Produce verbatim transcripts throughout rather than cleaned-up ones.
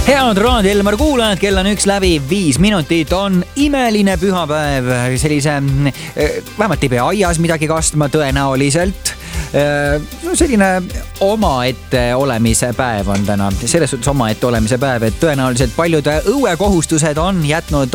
Head Raadio Elmar kuulajad, kell on üks läbi viis minutit, on imeline pühapäev, sellise, vähemalt ei pea aias midagi kastma tõenäoliselt. Selline omaette olemise päev on täna, selles suhtes omaette olemise päev, et tõenäoliselt paljud õuekohustused on jätnud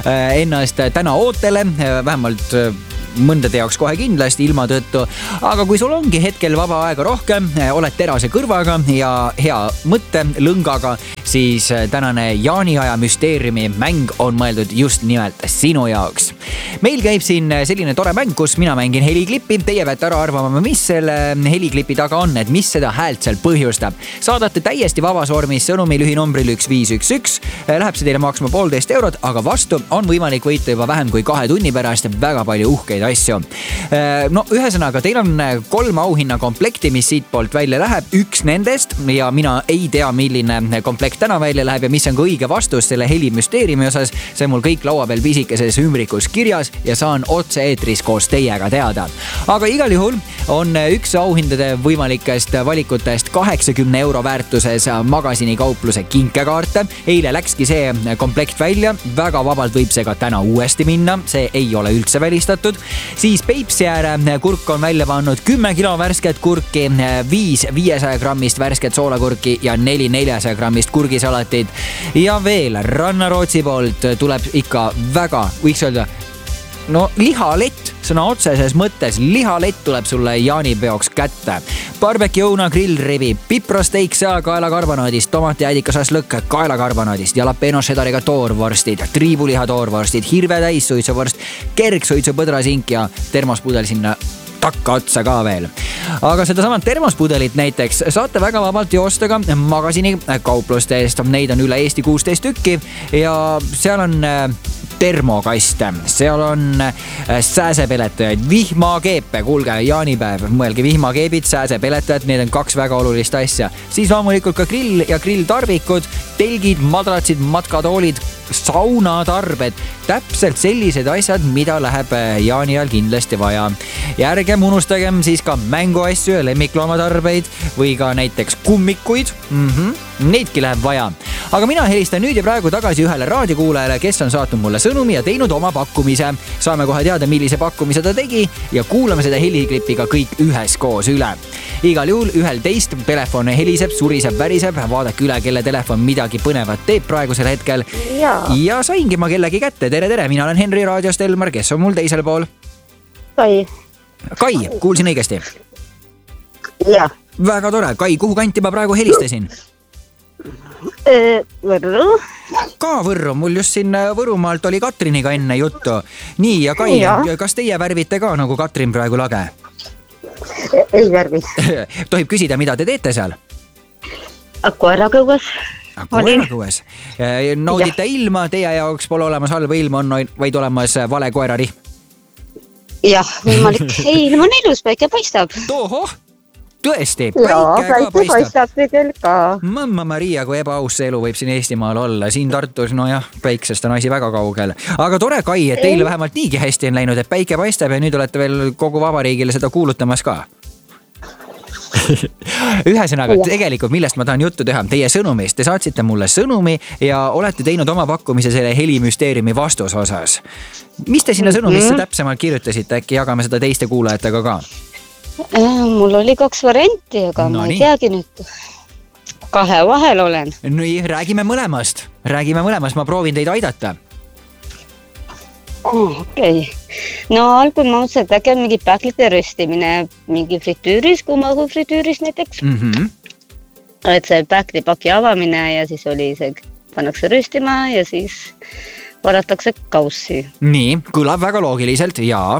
ennast täna ootele, vähemalt mõndade jaoks kohe kindlasti ilma tõttu, aga kui sul ongi hetkel vaba aega rohkem, oled terase kõrvaga ja hea mõtte lõngaga, siis tänane jaaniaja müsteeriumi mäng on mõeldud just nimelt sinu jaoks. Meil käib siin selline tore mäng, kus mina mängin heliklippi, teie peate ära arvama, mis selle heliklipi taga on, et mis seda häält seal põhjustab. Saadate täiesti vabas vormis sõnumi lühinumbril üks viis üks üks, läheb see teile maksma poolteist eurot, aga vastu on võimalik võita juba vähem kui kahe tunni pärast väga palju uhkeid asju. No ühesõnaga, teil on kolm auhinna komplekti, mis siit poolt välja läheb, üks nendest ja mina ei tea, milline komplekt täna välja läheb ja mis on ka õige vastus selle helimüsteeriumi osas. See on mul kõik laua peal pisikeses ümbrikus kirjas ja saan otse eetris koos teiega teada. Aga igal juhul on üks auhindade võimalikest valikutest kaheksakümne euro väärtuses magasini kaupluse kinkekaarte. Eile läkski see komplekt välja, väga vabalt võib see ka täna uuesti minna, see ei ole üldse välistatud. Siis Peipsiääre kurk on välja pannud kümme kilo värsket kurki, viis viiesaja grammist värsket soolakurki ja neli neljasaja grammist kurgisalatit. Ja veel Rannarootsi poolt tuleb ikka väga, võiks öelda, no lihalett, sõna otseses mõttes lihalett tuleb sulle jaanipeoks kätte. Barbecue õuna grillrivi, piprosteik kaelakarbanaadist, tomatiädikasaslõkk kaelakarbanaadist, jalapeno šedariga toorvorstid, triibuliha toorvorstid, hirve täissuitsuvorst, kergsuitsu põdrasink ja termospudel sinna takka otsa ka veel. Aga seda samat termospudelit näiteks saate väga vabalt joosta ka magasini kaupluste eest. Neid on üle Eesti kuusteist tükki ja seal on termokaste, seal on sääsepeletajaid, vihmakeepe, kuulge, jaanipäev, mõelge vihmakeebid, sääsepeletajad, need on kaks väga olulist asja. Siis loomulikult ka grill ja grilltarvikud, telgid, madratsid, matkatoolid, saunatarbed, täpselt sellised asjad, mida läheb jaani ajal kindlasti vaja. Ja ärgem unustagem siis ka mänguasju ja lemmikloomatarbeid või ka näiteks kummikuid, mm-hmm. neidki läheb vaja. Aga mina helistan nüüd ja praegu tagasi ühele raadiokuulajale, kes on saatnud mulle sõnumi ja teinud oma pakkumise. Saame kohe teada, millise pakkumise ta tegi ja kuulame seda heliklipiga kõik üheskoos üle. Igal juhul ühel teist telefon heliseb, suriseb, väriseb, vaadake üle, kelle telefon midagi põnevat teeb praegusel hetkel. Ja, ja saingi ma kellegi kätte. Tere, tere, mina olen Henri raadiost Elmar, kes on mul teisel pool? Kai. Kai, kuulsin õigesti? Ja. Väga tore. Kai, kuhu kanti ma praegu helistasin? Võrru. Ka Võrru, mul just siin Võrumaalt oli Katriniga enne juttu. Nii, ja Kai, ja. Kas teie värvite ka nagu Katrin praegu lage? Ei värvi. Tohib küsida, mida te teete seal? Koerakõues. Koerakõues. Naudite ja. Ilma, teie jaoks pole olemas halba ilma, on vaid olemas vale koerarihm. Jah, võimalik. Ei, ilma on ilus, päike paistab. Tohoh! Tõesti, päike ka paistab. paistab tegel ka. Mamma Maria, kui ebaaus elu võib siin Eestimaal olla. Siin Tartus, no jah, päiksest on asi väga kaugel. Aga tore, Kai, et teil vähemalt niigi hästi on läinud, et päike paistab ja nüüd olete veel kogu vabariigile seda kuulutamas ka. Ühesõnaga, tegelikult millest ma tahan juttu teha, teie sõnumist, te saatsite mulle sõnumi ja olete teinud oma pakkumise selle helimüsteeriumi vastus osas. Mis te sinna sõnumisse mm-hmm. täpsemalt kirjutasite, äkki jagame seda teiste kuulajatega ka? Mul oli kaks varianti, aga no, ma ei nii. teagi nüüd. Kahe vahel olen. Nii, räägime mõlemast. Räägime mõlemast, ma proovin teid aidata. Oh, okei. Okay. No algul ma mõtlesin, et äkki on mingi pähklite röstimine mingi fritüüris, kuumagu fritüüris näiteks. Mm-hmm. Et see pähklipaki avamine ja siis oli see, pannakse röstima ja siis varatakse kaussi. Nii, kõlab väga loogiliselt, jaa.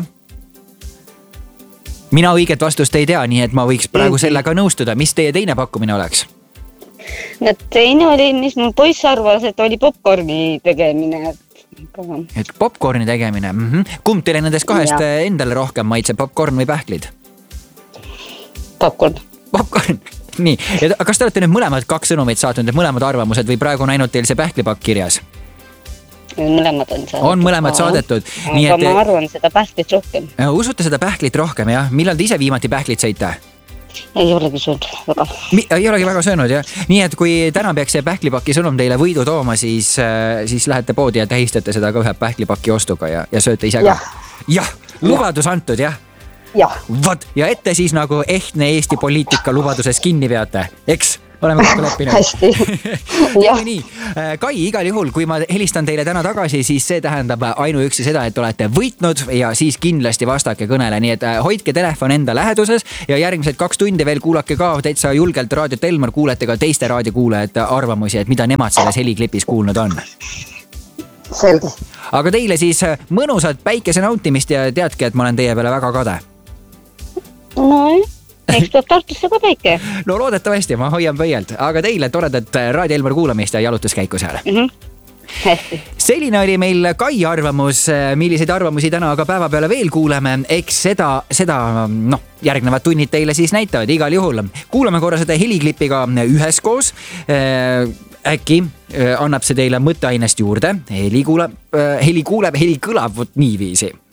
Mina õiget vastust ei tea, nii et ma võiks praegu mm-hmm. sellega nõustuda. Mis teie teine pakkumine oleks? No teine oli, mis mu poiss arvas, et oli popcorni tegemine. Et popcorni tegemine. Mm-hmm. Kumb teile nendest kahest ja. Endale rohkem maitseb, popcorn või pähklid? Popcorn. Popcorn. Nii, ja kas te olete nüüd mõlemad kaks sõnumit saatnud, et mõlemad arvamused või praegu on ainult teil see pähklipakk kirjas? Mõlemad on saadetud. On mõlemad saadetud. Aga et... ma arvan seda pähklit rohkem. Usute seda pähklit rohkem, jah? Millal te ise viimati pähklit sõite? ei olegi söönud väga. Ei olegi väga söönud, jah. Nii et kui täna peaks see pähklipaki sõnum teile võidu tooma, siis, siis lähete poodi ja tähistate seda ka ühe pähklipaki ostuga ja, ja sööte ise ka. Jah, lubadus antud, jah. Jah. Vat, ja ette siis nagu ehtne Eesti poliitika lubaduses kinni peate, eks? Oleme kokku leppinud. Hästi. Jah. Nii. Kai, igal juhul, kui ma helistan teile täna tagasi, siis see tähendab ainuüksi seda, et olete võitnud ja siis kindlasti vastake kõnele. Nii et hoidke telefon enda läheduses ja järgmised kaks tundi veel kuulake ka täitsa julgelt Raadio Telmar, kuulete ka teiste raadiokuulajate arvamusi, et mida nemad selles heliklipis kuulnud on. Selge. Aga teile siis mõnusat päikese nautimist ja teadke, et ma olen teie peale väga kade. No, eks peab Tartusse ka päike. No loodetavasti, ma hoian pöialt, aga teile toredat Raadio Elmar kuulamist ja jalutuskäiku seal. Mm-hmm. Hästi. Selline oli meil Kai arvamus, milliseid arvamusi täna aga päeva peale veel kuuleme. Eks seda, seda noh, järgnevad tunnid teile siis näitavad igal juhul. Kuulame korra seda heliklipiga üheskoos. Äkki annab see teile mõtteainest juurde. Heli kuuleb, heli kuuleb, heli kõlab võt niiviisi.